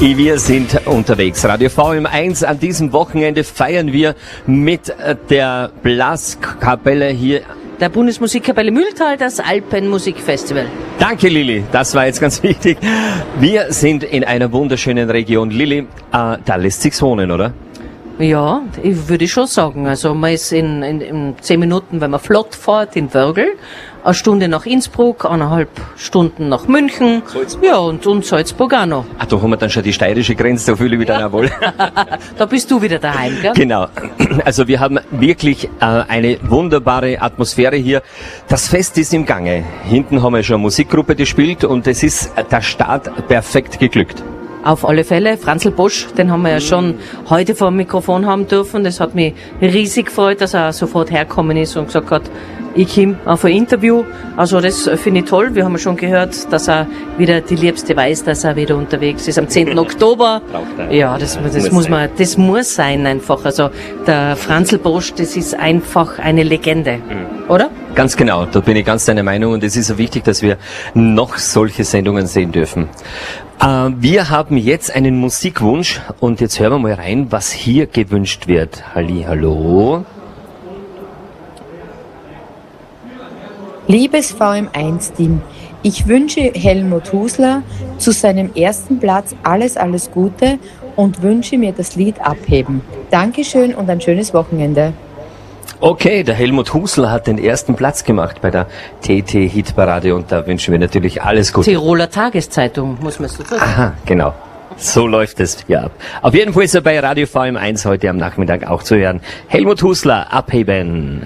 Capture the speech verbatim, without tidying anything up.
Wir sind unterwegs. Radio V M eins. An diesem Wochenende feiern wir mit der Blaskapelle hier. Der Bundesmusikkapelle Mühltal, das Alpenmusikfestival. Danke, Lilly. Das war jetzt ganz wichtig. Wir sind in einer wunderschönen Region. Lilly, äh, da lässt sich's wohnen, oder? Ja, ich würde schon sagen. Also man ist in, in, in zehn Minuten, wenn man flott fährt, in Wörgl, eine Stunde nach Innsbruck, eineinhalb Stunden nach München, Salzburg. Ja, und, und Salzburg auch noch. Ah, da haben wir dann schon die steirische Grenze, da fühle ich mich dann auch wohl. Da bist du wieder daheim, gell? Genau. Also wir haben wirklich äh, eine wunderbare Atmosphäre hier. Das Fest ist im Gange. Hinten haben wir schon eine Musikgruppe, die spielt, und es ist der Start perfekt geglückt. Auf alle Fälle. Franzl Bosch, den haben wir ja schon heute vor dem Mikrofon haben dürfen. Das hat mich riesig gefreut, dass er sofort hergekommen ist und gesagt hat, ich komme auf ein Interview. Also das finde ich toll. Wir haben ja schon gehört, dass er wieder die Liebste weiß, dass er wieder unterwegs ist. Am zehnten Oktober. Ja, das, das muss man, das muss sein einfach. Also der Franzl Bosch, das ist einfach eine Legende. Oder? Ganz genau, da bin ich ganz deiner Meinung, und es ist so wichtig, dass wir noch solche Sendungen sehen dürfen. Äh, wir haben jetzt einen Musikwunsch, und jetzt hören wir mal rein, was hier gewünscht wird. Halli, hallo. Liebes V M eins Team, ich wünsche Helmut Husler zu seinem ersten Platz alles, alles Gute und wünsche mir das Lied Abheben. Dankeschön und ein schönes Wochenende. Okay, der Helmut Husler hat den ersten Platz gemacht bei der T T-Hitparade, und da wünschen wir natürlich alles Gute. Tiroler Tageszeitung, muss man so sagen. Aha, genau. So läuft es hier ab. Auf jeden Fall ist er bei Radio V M eins heute am Nachmittag auch zu hören. Helmut Husler, Abheben.